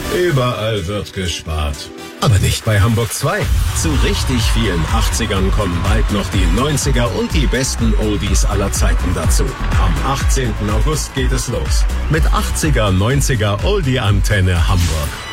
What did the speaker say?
Überall wird gespart. Aber nicht bei Hamburg 2. Zu richtig vielen 80ern kommen bald noch die 90er und die besten Oldies aller Zeiten dazu. Am 18. August geht es los. Mit 80er, 90er Oldie-Antenne Hamburg.